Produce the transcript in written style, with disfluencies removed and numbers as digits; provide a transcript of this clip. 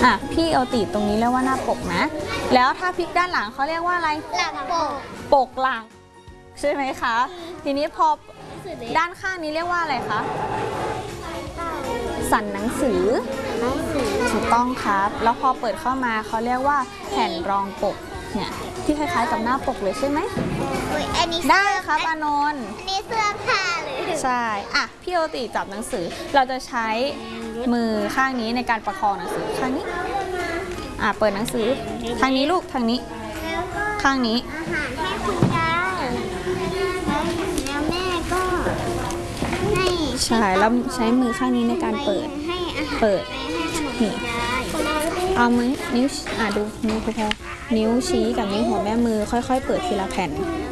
พี่เอาติดตรงนี้เรียกว่าหน้าปกนะแล้วถ้าพลิกด้านหลังเขาเรียกว่าอะไรหลังปกปกหลังใช่ไหมคะทีนี้พอด้านข้างนี้เรียกว่าอะไรคะสันหนังสือถูกต้องครับแล้วพอเปิดเข้ามาเขาเรียกว่าแผ่นรองปกเนี่ยที่คล้ายๆกับหน้าปกเลยใช่ไหมได้ครับอานนท์อันนี้เสื้อผ้าเลยใช่พี่โอติจับหนังสือเราจะใช้มือข้างนี้ในการประคองหนังสือข้างนี้เปิดหนังสือทางนี้ลูกทางนี้ข้างนี้อาหารให้คุณยายแล้วแม่ก็ให้ใช่แล้วใช้มือข้างนี้ในการเปิดนี่เอามือนิ้วดูนิ้วพอนิ้วชี้กับนิ้วหัวแม่มือค่อยๆเปิดทีละแผ่น